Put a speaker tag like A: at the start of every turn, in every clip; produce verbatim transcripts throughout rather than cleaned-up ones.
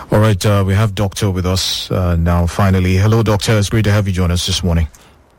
A: All right, uh, we have Doctor with us uh, now, finally. Hello, Doctor. It's great to have you join us this morning.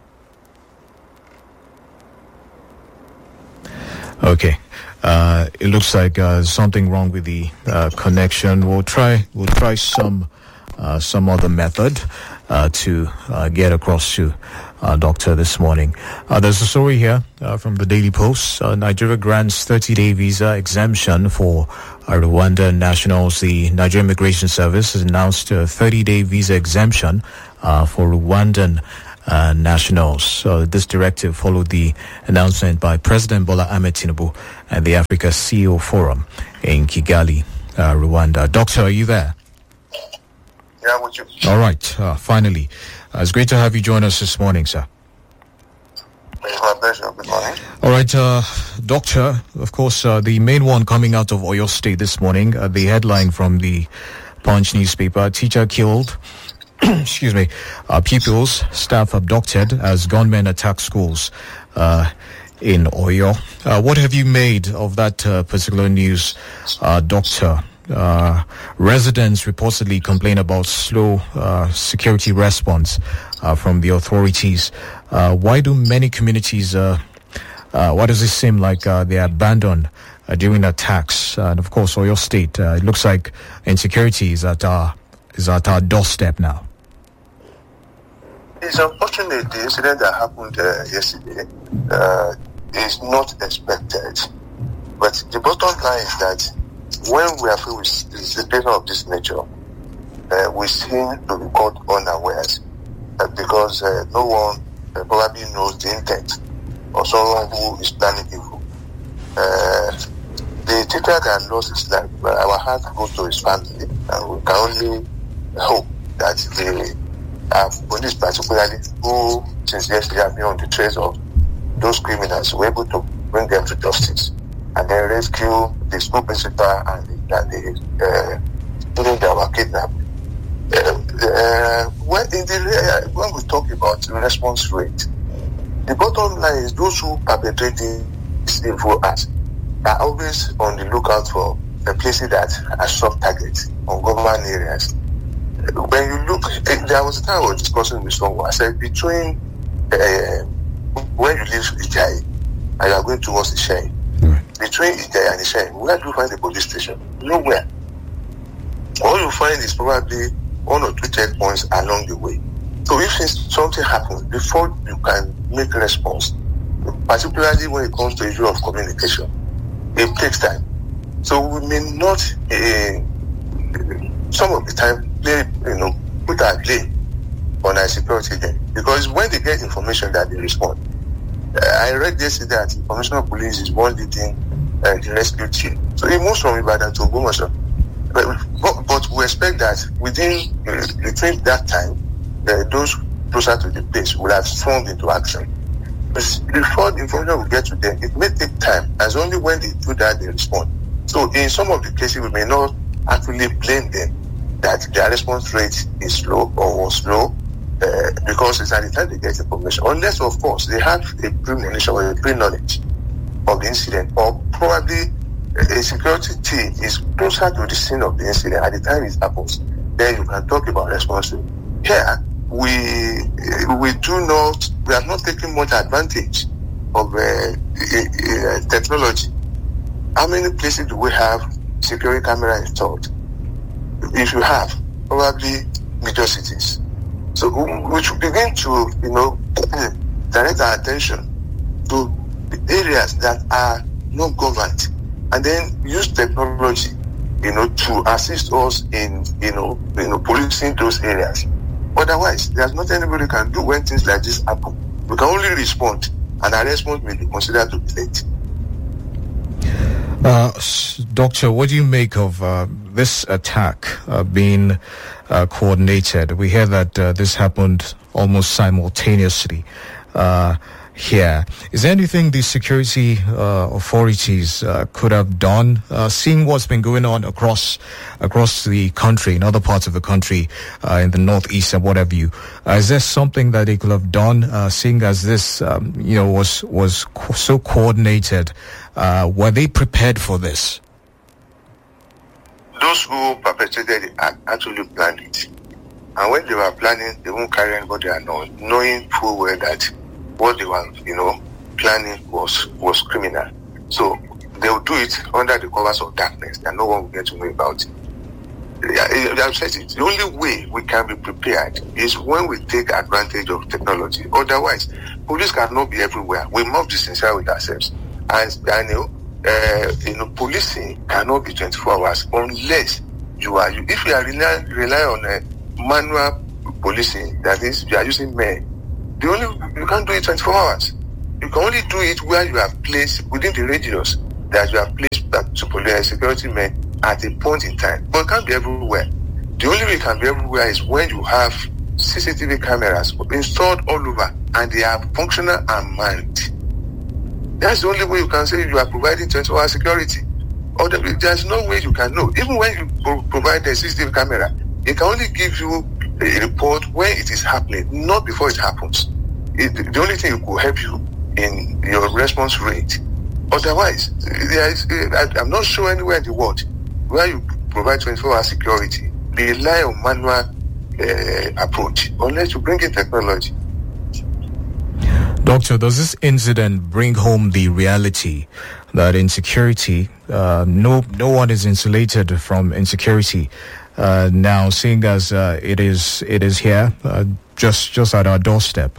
A: Okay. Uh, it looks like uh, something wrong with the uh, connection. We'll try. We'll try some uh, some other method uh, to uh, get across to uh, Doctor this morning. Uh, there's a story here uh, from the Daily Post. Uh, Nigeria grants thirty-day visa exemption for uh, Rwandan nationals. The Nigerian Immigration Service has announced a thirty-day visa exemption uh, for Rwandan Uh, nationals. So this directive followed the announcement by President Bola Ahmed Tinubu at the Africa C E O Forum in Kigali, uh, Rwanda. Doctor, are you there?
B: Yeah, with you.
A: All right. Uh, finally, uh, it's great to have you join us this morning, sir.
B: It's my pleasure. Good morning.
A: All right, uh, Doctor, of course, uh, the main one coming out of Oyo State this morning, uh, the headline from the Punch newspaper, teacher killed, excuse me, uh, pupils, staff abducted as gunmen attack schools uh, in Oyo. Uh, what have you made of that uh, particular news, uh, Doctor? Uh, residents reportedly complain about slow uh, security response uh, from the authorities. Uh, why do many communities, uh, uh, why does it seem like uh, they are abandoned uh, during attacks? Uh, and of course, Oyo State, uh, it looks like insecurity is at our, is at our doorstep now.
B: It's unfortunate the incident that happened uh, yesterday uh, is not expected. But the bottom line is that when we are faced with a situation of this nature, uh, we seem to be caught unawares uh, because uh, no one uh, probably knows the intent of someone who is planning evil. Uh, the teacher that lost his life, uh, our heart goes to his family, and we can only hope that the uh, police, particularly who since yesterday have been on the trace of those criminals, were able to bring them to justice and then rescue the school principal and the, and the uh, student that were kidnapped. Uh, uh, when, in the, uh, when we talk about the response rate, the bottom line is those who perpetrate these evil acts are always on the lookout for the places that are soft targets on government areas. When you look, there was a time I was discussing with someone. I said, between uh, when you leave Ijai and you are going towards Ishai, right. Between Ijai and Ishai, where do you find the police station? Nowhere. All you find is probably one or two checkpoints along the way. So if something happens, before you can make a response, particularly when it comes to the issue of communication, it takes time. So we may not, uh, some of the time, play, you know, put our blame on our security agent, because when they get information that they respond. Uh, I read yesterday that information police is one leading uh, the rescue team. So it moves from Ibadan to Ogbomoso. But, but, but we expect that within uh, between that time, uh, those closer to the place will have formed into action. But before the information will get to them, it may take time, as only when they do that they respond. So in some of the cases, we may not actually blame them that their response rate is slow or was slow, uh, because it's at the time they get information. Unless, of course, they have a premonition or a pre-knowledge of the incident, or probably a security team is closer to the scene of the incident at the time it happens. Then you can talk about response rate. Here, we we do not, we have not taken much advantage of uh, uh, technology. How many places do we have security camera installed? If you have, probably major cities. So we should begin to, you know, direct our attention to the areas that are not governed, and then use technology, you know, to assist us in, you know, you know, policing those areas. Otherwise, there's nothing anybody can do when things like this happen. We can only respond, and our response may be considered to be late.
A: Uh, Doctor, what do you make of uh, this attack uh, being uh, coordinated? We hear that uh, this happened almost simultaneously uh, here. Is there anything the security uh, authorities uh, could have done, uh, seeing what's been going on across across the country, in other parts of the country, uh, in the northeast and what have you? Uh, is there something that they could have done, uh, seeing as this, um, you know, was was co- so coordinated? Uh, were they prepared for this?
B: Those who perpetrated the act actually planned it. And when they were planning, they won't carry anybody along, knowing full well that what they were, you know, planning was was criminal. So they will do it under the covers of darkness, and no one will get to know about it. I've said it. The only way we can be prepared is when we take advantage of technology. Otherwise, police cannot be everywhere. We must be sincere with ourselves. And, and you know, uh, you know, policing cannot be twenty-four hours unless you are. You, if you are rely, rely on a manual policing, that is, you are using men. The only you can't do it twenty-four hours. You can only do it where you have placed within the radius that you have placed that to police security men at a point in time. But it can't be everywhere. The only way it can be everywhere is when you have C C T V cameras installed all over and they are functional and manned. That's the only way you can say you are providing twenty-four hour security. Or there's no way you can know. Even when you provide the C C T V camera, it can only give you a report when it is happening, not before it happens. It, the only thing it could help you in your response rate. Otherwise, there is, I'm not sure anywhere in the world where you provide twenty-four hour security, rely on manual uh, approach, unless you bring in technology.
A: Doctor, does this incident bring home the reality that insecurity, uh, no no one is insulated from insecurity uh, now, seeing as uh, it is it is here, uh, just just at our doorstep?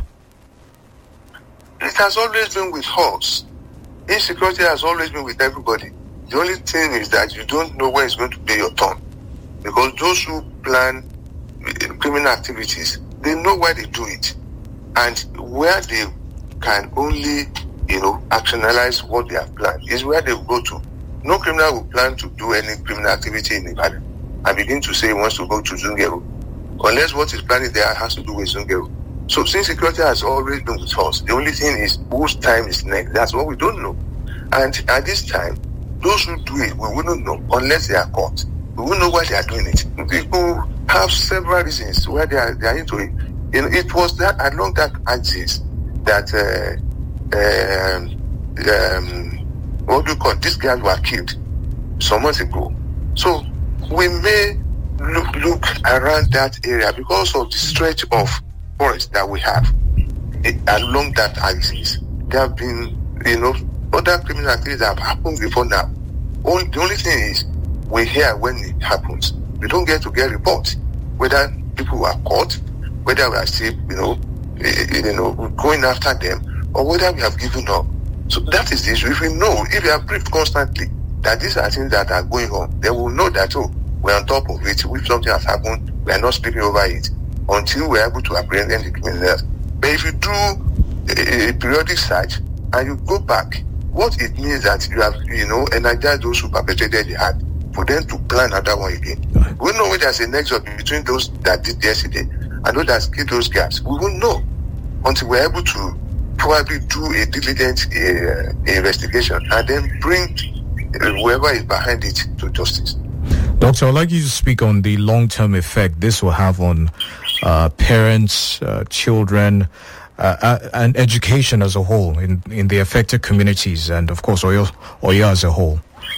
B: It has always been with us. Insecurity has always been with everybody. The only thing is that you don't know when it's going to be your turn. Because those who plan criminal activities, they know why they do it. And where they can only, you know, actionalize what they have planned is where they will go to. No criminal will plan to do any criminal activity in Ibadan and begin to say he wants to go to Zungeru, unless what he's planning there has to do with Zungeru. So since security has always been with us, the only thing is whose time is next. That's what we don't know. And at this time, those who do it, we wouldn't know unless they are caught. We won't know why they are doing it. People have several reasons why they are, they are into it. You know, it was that along that axis that uh, um, um, what do you call it? These guys were killed some months ago. So we may look look around that area because of the stretch of forest that we have it, along that axis. There have been, you know, other criminal activities that have happened before now. Only, the only thing is we hear when it happens. We don't get to get reports whether people were caught, whether we are still, you know, you know, going after them, or whether we have given up. So that is the issue. If we know, if we are briefed constantly that these are things that are going on, then we'll know that, oh, we're on top of it. If something has happened, we are not speaking over it until we're able to apprehend the criminals. But if you do a, a periodic search and you go back, what it means that you have, you know, energized those who perpetrated the act for them to plan another one again. We know when there's a nexus between those that did yesterday and those that killed those guys. We won't know until we're able to probably do a diligent uh, investigation and then bring uh, whoever is behind it to justice.
A: Doctor, I'd like you to speak on the long-term effect this will have on uh, parents, uh, children, uh, uh, and education as a whole in, in the affected communities and, of course, Oyo, Oyo as a whole.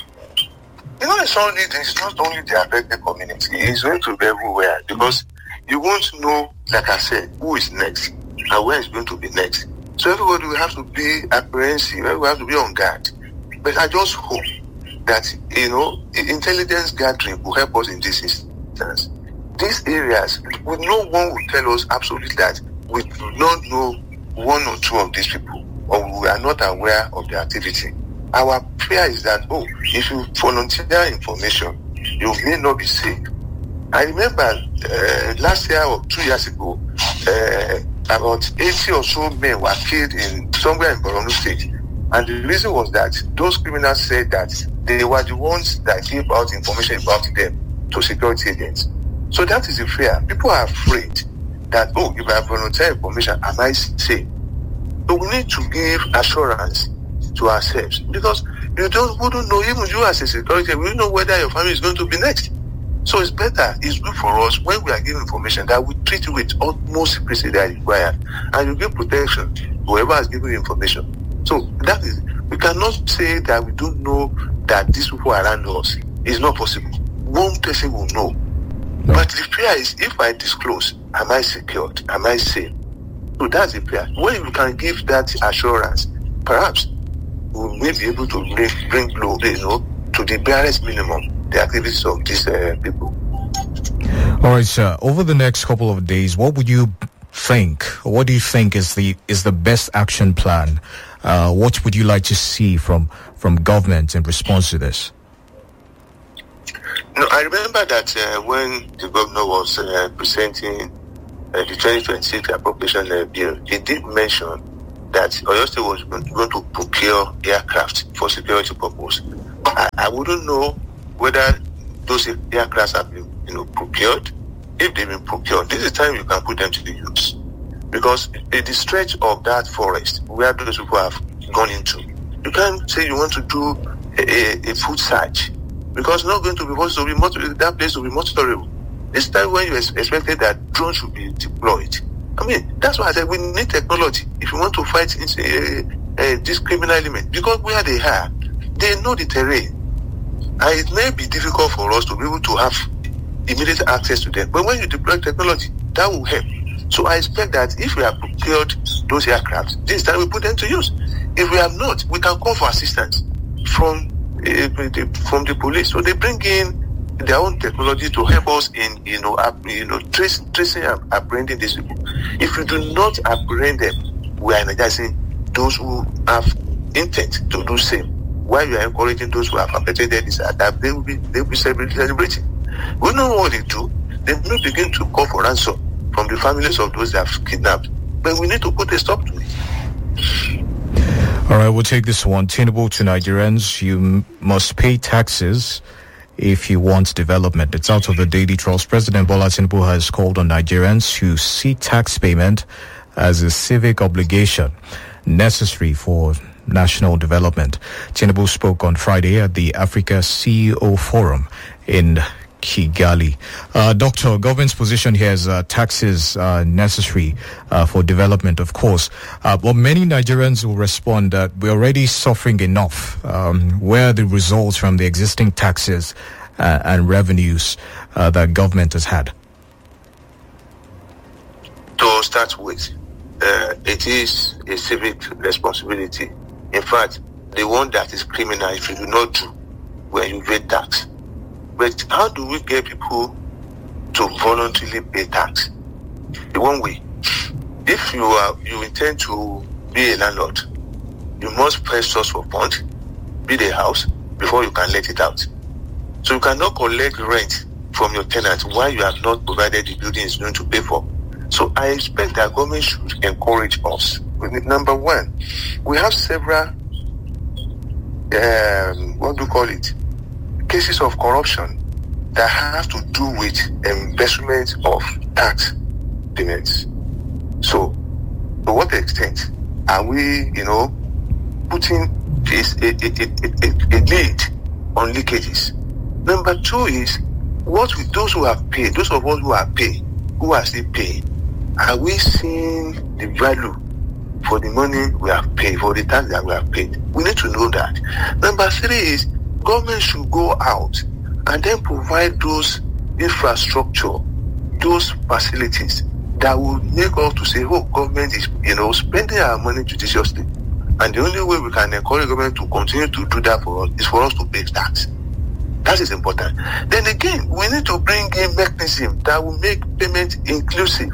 B: You know, it's, only, it's not only the affected community. It's going to be everywhere because you won't know, like I said, who is next and where is going to be next. So everybody will have to be apprehensive, everybody will have to be on guard. But I just hope that, you know, intelligence gathering will help us in this instance. These areas, no one will tell us absolutely that we do not know one or two of these people or we are not aware of their activity. Our prayer is that, oh, if you volunteer information, you may not be safe. I remember uh, last year or two years ago, uh, about eighty or so men were killed in somewhere in Borno State. And the reason was that those criminals said that they were the ones that gave out information about them to security agents. So that is the fear. People are afraid that, oh, if I volunteer information, am I safe? So we need to give assurance to ourselves because you don't wouldn't know, even you as a security, we don't know whether your family is going to be next. So it's better, it's good for us when we are given information that we treat you with utmost secrecy that is required and you give protection to whoever has given you information. So that is, we cannot say that we don't know that these people around us is not possible. one person will know. No. But the fear is, if I disclose, am I secured? Am I safe? So that's the fear. When you can give that assurance, perhaps we may be able to bring, bring low, you know, to the barest minimum the activities of these uh, people.
A: All right, sir. Over the next couple of days, what would you think? What do you think is the is the best action plan? Uh, what would you like to see from from government in response to this?
B: No, I remember that uh, when the governor was uh, presenting uh, the twenty twenty-six appropriation uh, bill, he did mention that Oyo State was going to procure aircraft for security purpose. I, I wouldn't know whether those aircrafts have been, you know, procured. If they've been procured, this is the time you can put them to the use. Because in the stretch of that forest where those people have gone into, you can't say you want to do a, a, a food search, because it's not going to be possible. To be motor- that place will be more tolerable. This time when you expected that drones should be deployed, I mean, that's why I said we need technology if you want to fight uh, uh, this criminal element. Because where they are, they know the terrain. And it may be difficult for us to be able to have immediate access to them. But when you deploy technology, that will help. So I expect that if we have procured those aircraft, this time we put them to use. If we have not, we can call for assistance from uh, the, from the police. So they bring in their own technology to help us in, you know, ap- you know, trace, tracing and apprehending these people. If we do not apprehend them, we are energizing those who have intent to do same. While we are encouraging those who have perpetrated this attack, they will be they will be celebrating. We know what they do. They will begin to call for ransom from the families of those that have kidnapped. But we need to put a stop to it.
A: All right, we'll take this one. Tenable to Nigerians, you m- must pay taxes if you want development. It's out of the Daily Trust. President Bola Tinubu has called on Nigerians to see tax payment as a civic obligation necessary for national development. Tinubu spoke on Friday at the Africa C E O Forum in Kigali. Uh, Doctor, government's position here is uh, taxes uh, necessary uh, for development, of course. Uh, but many Nigerians will respond that we're already suffering enough. Um, where are the results from the existing taxes uh, and revenues uh, that government has had?
B: To start with, uh, it is a civic responsibility. In fact, the one that is criminal if you do not do when you pay tax. But how do we get people to voluntarily pay tax? The one way, if you are you intend to be a landlord, you must first source for funds, build a house before you can let it out. So you cannot collect rent from your tenants while you have not provided the building is going to pay for. So I expect that government should encourage us. Number one, we have several, um, what do you call it, cases of corruption that have to do with embezzlement of tax payments. So, to what extent are we, you know, putting this a, a, a, a, a lid on leakages? Number two is, what with those who have paid, those of us who are paid, who are still paying, are we seeing the value for the money we have paid, for the tax that we have paid? We need to know that. Number three is, government should go out and then provide those infrastructure, those facilities that will make us to say, oh, government is, you know, spending our money judiciously. And the only way we can encourage government to continue to do that for us is for us to pay tax. That is important. Then again, we need to bring in mechanism that will make payment inclusive.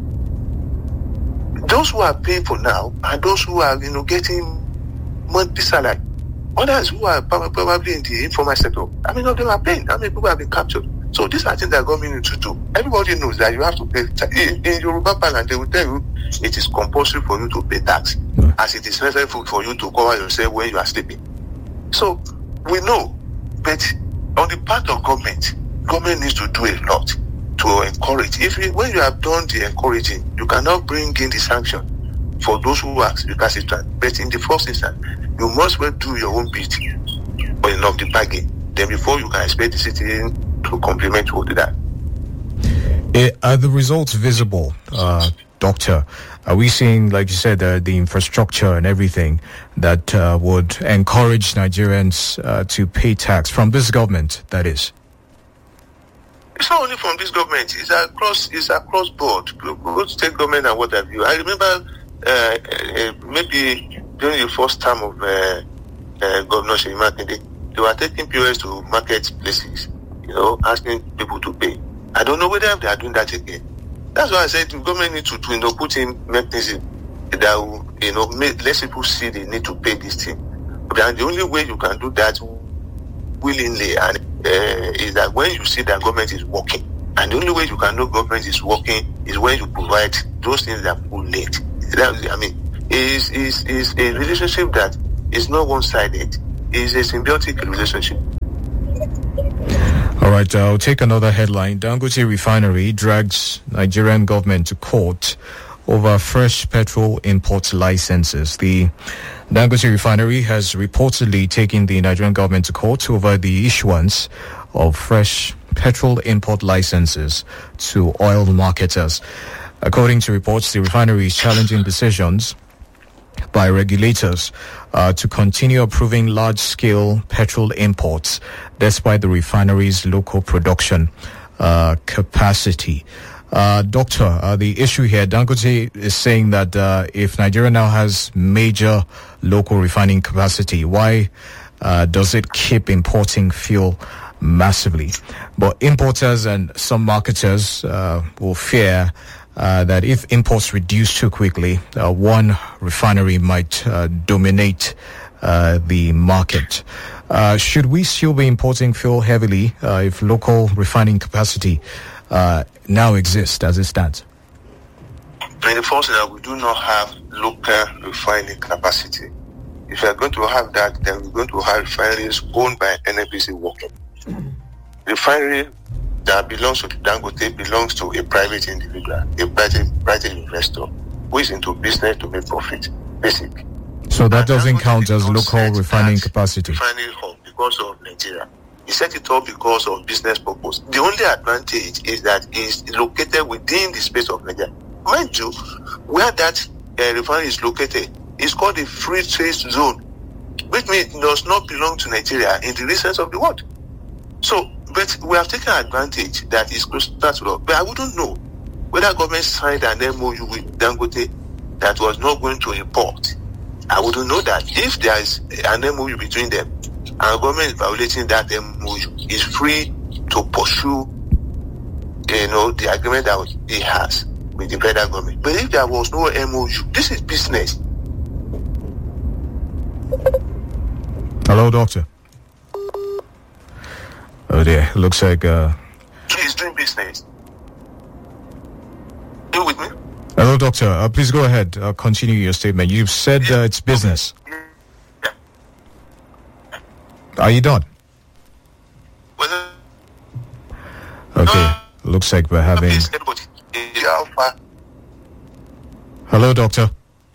B: Those who are paying for now are those who are, you know, getting monthly salary. Others who are probably in the informal sector, I mean, of them are paying. How many people have been captured? So these are things that government needs to do. Everybody knows that you have to pay. In, in Yoruba parlance, they will tell you it is compulsory for you to pay tax, as it is necessary for, for you to cover yourself when you are sleeping. So we know, but on the part of government, government needs to do a lot to encourage. If you, when you have done the encouraging, you cannot bring in the sanction for those who are recalcitrant. But in the first instance, you must well do your own bit or enough the bargain. Then before you can expect the citizen to complement all that.
A: Are the results visible, uh, Doctor? Are we seeing, like you said, uh, the infrastructure and everything that uh, would encourage Nigerians uh, to pay tax from this government, that is?
B: It's not only from this government. It's across. It's across board. Go to state government and what have you. I remember uh, uh, maybe during the first term of uh, uh, Governor Seyi Makinde, they were taking P O S to market places, you know, asking people to pay. I don't know whether they are doing that again. That's why I said the government needs to, to you know, put in mechanism that will, you know, make, let people see they need to pay this thing. And the only way you can do that willingly and uh, is that when you see that government is working. And the only way you can know government is working is when you provide those things that people need. That, I mean, is is is a relationship that is not one-sided. It's a symbiotic relationship.
A: All right, I'll take another headline. Dangote Refinery drags Nigerian government to court over fresh petrol import licenses. The Dangote Refinery has reportedly taken the Nigerian government to court over the issuance of fresh petrol import licenses to oil marketers. According to reports, the refinery is challenging decisions by regulators uh, to continue approving large-scale petrol imports despite the refinery's local production uh, capacity. Uh, doctor, uh, the issue here, Dangote is saying that uh, if Nigeria now has major local refining capacity, why uh, does it keep importing fuel massively? But importers and some marketers uh, will fear uh, that if imports reduce too quickly, uh, one refinery might uh, dominate uh, the market. Uh, should we still be importing fuel heavily uh, if local refining capacity uh, now exists as it stands?
B: In the first that we do not have local refining capacity. If we are going to have that, then we're going to have refineries owned by N N P C working. Refinery that belongs to Dangote belongs to a private individual, a private, private investor who is into business to make profit. Basic.
A: So that and doesn't Dangote count as local refining capacity.
B: Refinery hub because of Nigeria. He set it up because of business purpose. The only advantage is that it's located within the space of Nigeria. Mind you, where that uh, refinery is located is called a free trade zone, which means it does not belong to Nigeria in the real sense of the word. So, but we have taken advantage that is close to us. But I wouldn't know whether government signed an M O U with Dangote that was not going to import. I wouldn't know that. If there is an M O U between them and government is violating that M O U, is free to pursue, you know, the agreement that it has with the federal government. But if there was no M O U, this is business.
A: Hello, doctor. Oh dear, looks like uh
B: he's doing business. You with me?
A: Hello, doctor. Uh, please go ahead. Uh, continue your statement. You've said uh, it's business.
B: Yeah.
A: Are you done?
B: Well,
A: okay.
B: Uh,
A: looks like we're having. Hello, doctor.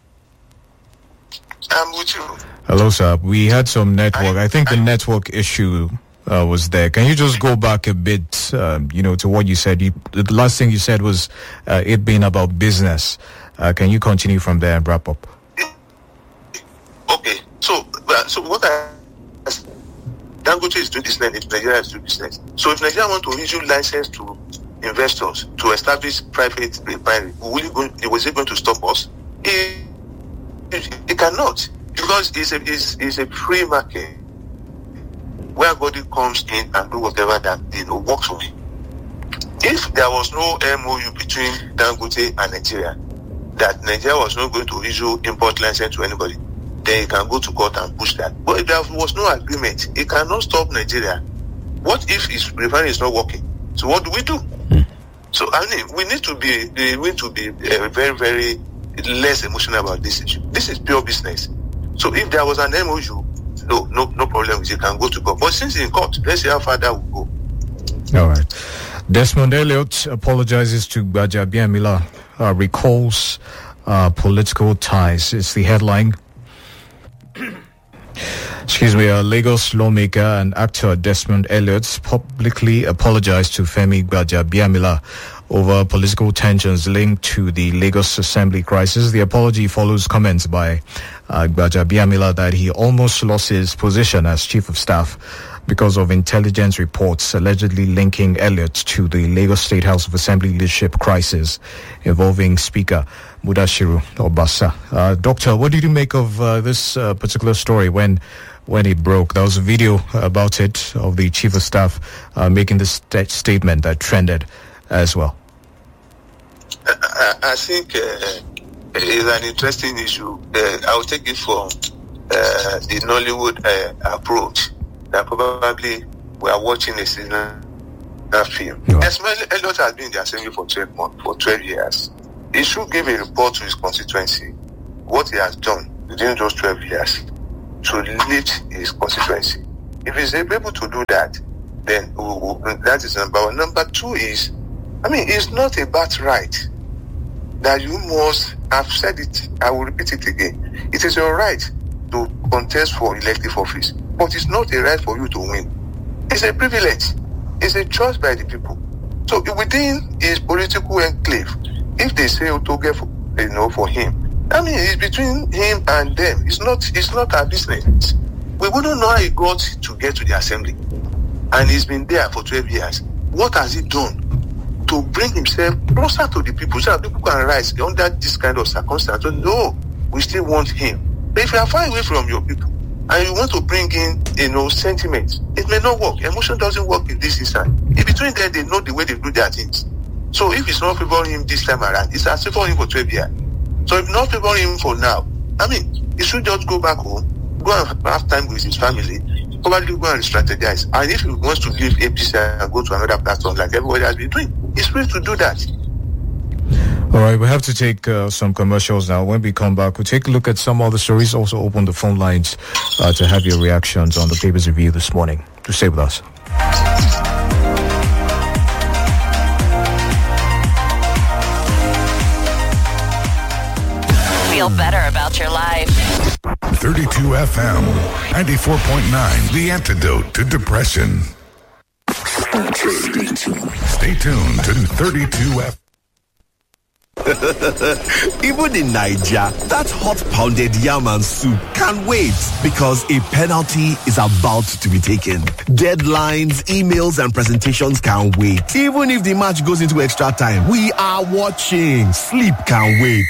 B: I'm with you.
A: Hello, sir. We had some network. I, I think I, the network issue uh, was there. Can you just go back a bit, uh, you know, to what you said? You, the last thing you said was uh, it being about business. Uh, can you continue from there and wrap up?
B: Okay. So, uh, so what I Dangote is doing business, if Nigeria is doing business. So, if Nigeria want to issue license to investors to establish private refinery, will it going, was it going to stop us? It, it, it cannot. Because it's a, it's, it's a free market where everybody comes in and do whatever that, you know, works for me. If there was no M O U between Dangote and Nigeria, that Nigeria was not going to issue import license to anybody, then you can go to court and push that. But if there was no agreement, it cannot stop Nigeria. What if its refinery is not working? So what do we do? Mm. So I mean, we need to be, we need to be uh, very, very less emotional about this issue. This is pure business. So if there was an M O U, no, no, no problem. You can go to court. But since in court, let's see how far that will go.
A: All right. Desmond Elliott apologizes to Gbajabiamila, uh, recalls uh, political ties. It's the headline. Excuse me, a Lagos lawmaker and actor Desmond Elliott publicly apologized to Femi Gbajabiamila over political tensions linked to the Lagos Assembly crisis. The apology follows comments by uh, Gbajabiamila that he almost lost his position as chief of staff because of intelligence reports allegedly linking Elliott to the Lagos State House of Assembly leadership crisis involving Speaker Mudashiru Obasa. Uh, Doctor, what did you make of uh, this uh, particular story when when it broke? There was a video about it of the Chief of Staff uh, making this st- statement that trended as well.
B: I, I think uh, it's an interesting issue. Uh, I'll take it from uh, the Nollywood uh, approach. That probably we are watching a cinema film. Yeah. Esmail Elliott has been in the assembly for twelve months, for twelve years. He should give a report to his constituency what he has done within those twelve years to lead his constituency. If he's able to do that, then that is number one. Number two is, I mean, it's not a birthright that you must, I've said it, I will repeat it again. It is your right to contest for elective office, but it's not a right for you to win. It's a privilege. It's a choice by the people. So within his political enclave, if they say Otoge for, you know, for him, I mean, it's between him and them. It's not, it's not our business. We wouldn't know how he got to get to the assembly. And he's been there for twelve years. What has he done to bring himself closer to the people so that people can rise under this kind of circumstance? No, we still want him. But if you are far away from your people and you want to bring in, you know, sentiment, it may not work. Emotion doesn't work in this inside. In between them, they know the way they do their things. So if it's not favoring him this time around, it's as favoring him for twelve years. So if not favoring him for now, I mean, he should just go back home, go and have time with his family, probably go and strategize. And if he wants to leave A P C and go to another platform like everybody has been doing, he's free to do that.
A: All right, we have to take uh, some commercials now. When we come back, we'll take a look at some other stories. Also open the phone lines uh, to have your reactions on the paper's review this morning. To stay with us.
C: Feel better about your life.
D: thirty-two F M, ninety-four point nine, the antidote to depression. Stay tuned to thirty-two F M.
E: Even in Nigeria, that hot pounded yam and soup can't wait because a penalty is about to be taken. Deadlines, emails, and presentations can't wait. Even if the match goes into extra time, we are watching. Sleep can't wait.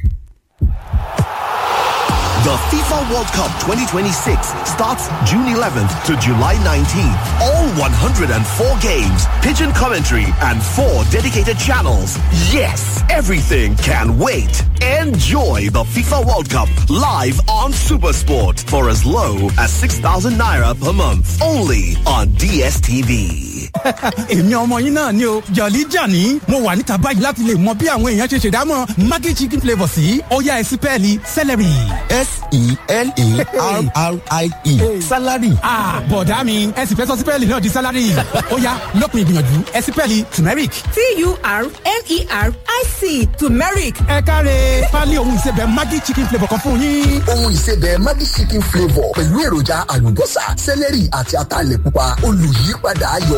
E: The FIFA World Cup twenty twenty-six starts June eleventh to July nineteenth. All one hundred four games, pigeon commentary, and four dedicated channels. Yes, everything can wait. Enjoy the FIFA World Cup live on SuperSport for as low as six thousand naira per month. Only on D S T V.
F: Èmi ọmọ yín náà ni o, Jolly Johnny. Mo wà níta báyìí láti lè mọ bí àwọn èèyàn ṣe ṣèdámọ̀ Maggi chicken flavour sí. Ó yá ẹsipẹ́ẹ̀lì celery.
G: S E L A R R I E. Salary.
F: Ah, bọ̀dá mi, ẹsipẹ́ sọ sípẹ́ẹ̀lì náà di salary. Ó yá lópin ìgbìyànjú ẹsipẹ́ẹ̀lì turmeric.
H: T U R M E R I C. Turmeric.
F: Ẹ káre, pálí ohun ìsebẹ̀ Maggi chicken flavour kan fún yín.
G: Ohun ìsebẹ̀ Maggi chicken flavour pẹ̀lú èròjà àlùbọ́sà, celery àti ataalẹ̀ pupa olùyípadà ayọ̀.